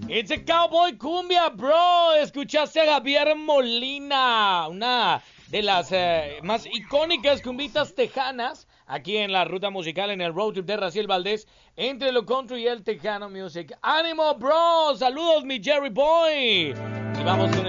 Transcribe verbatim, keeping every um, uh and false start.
It's a Cowboy Cumbia, bro. Escuchaste a Javier Molina, una de las eh, más icónicas cumbitas tejanas aquí en la ruta musical en el road trip de Raciel Valdés entre lo country y el tejano music. ¡Ánimo, bro! ¡Saludos, mi Jerry Boy! Y vamos con